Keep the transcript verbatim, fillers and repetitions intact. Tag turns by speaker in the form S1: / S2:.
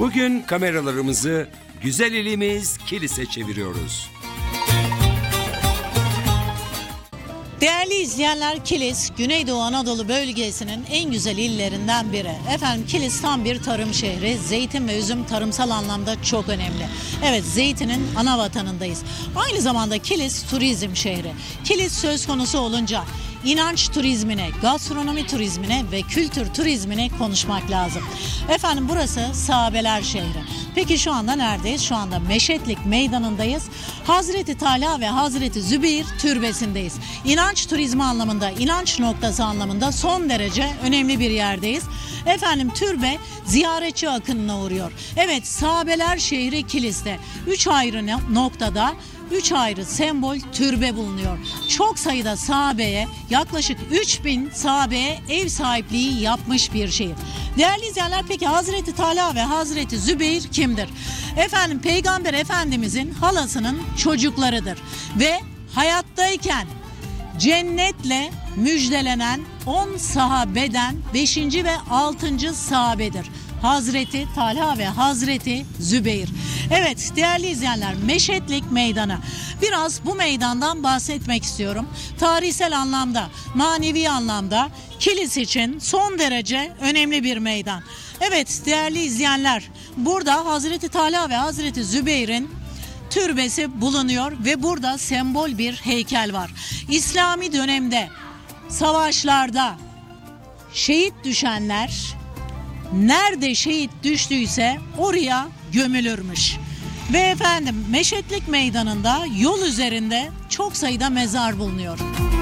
S1: Bugün kameralarımızı güzel ilimiz Kilis'e çeviriyoruz.
S2: Değerli izleyenler, Kilis, Güneydoğu Anadolu bölgesinin en güzel illerinden biri. Efendim Kilis tam bir tarım şehri. Zeytin ve üzüm tarımsal anlamda çok önemli. Evet, zeytinin ana vatanındayız. Aynı zamanda Kilis turizm şehri. Kilis söz konusu olunca inanç turizmine, gastronomi turizmine ve kültür turizmine konuşmak lazım. Efendim burası sahabeler şehri. Peki şu anda neredeyiz? Şu anda Meşetlik Meydanı'ndayız. Hazreti Talha ve Hazreti Zübeyir türbesindeyiz. İnanç turizmi anlamında, inanç noktası anlamında son derece önemli bir yerdeyiz. Efendim türbe ziyaretçi akınına uğruyor. Evet, sahabeler şehri Kilis'te. Üç ayrı noktada Üç ayrı sembol türbe bulunuyor. Çok sayıda sahabeye, yaklaşık üç bin sahabeye ev sahipliği yapmış bir şehir. Değerli izleyenler, peki Hazreti Talha ve Hazreti Zübeyir kimdir? Efendim Peygamber Efendimizin halasının çocuklarıdır. Ve hayattayken cennetle müjdelenen on sahabeden beşinci ve altıncı sahabedir. Hazreti Talha ve Hazreti Zübeyir. Evet değerli izleyenler, Meşetlik Meydanı. Biraz bu meydandan bahsetmek istiyorum. Tarihsel anlamda, manevi anlamda Kilis için son derece önemli bir meydan. Evet değerli izleyenler, burada Hazreti Talha ve Hazreti Zübeyir'in türbesi bulunuyor ve burada sembol bir heykel var. İslami dönemde savaşlarda şehit düşenler nerede şehit düştüyse oraya gömülürmüş. Ve efendim Meşetlik Meydanı'nda yol üzerinde çok sayıda mezar bulunuyor.